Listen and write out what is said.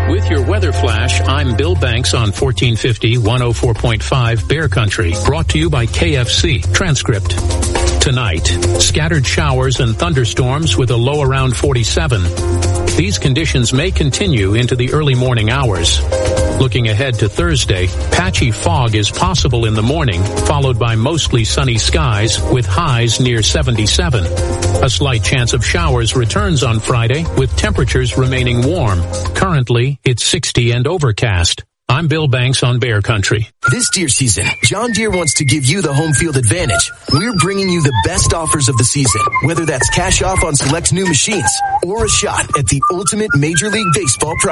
With your weather flash, I'm Bill Banks on 1450 104.5 Bear Country, brought to you by KFC. Transcript. Tonight, scattered showers and thunderstorms with a low around 47. These conditions may continue into the early morning hours. Looking ahead to Thursday, patchy fog is possible in the morning, followed by mostly sunny skies with highs near 77. A slight chance of showers returns on Friday, with temperatures remaining warm. Currently, it's 60 and overcast. I'm Bill Banks on Bear Country. This deer season, John Deere wants to give you the home field advantage. We're bringing you the best offers of the season, whether that's cash off on select new machines or a shot at the ultimate Major League Baseball prize.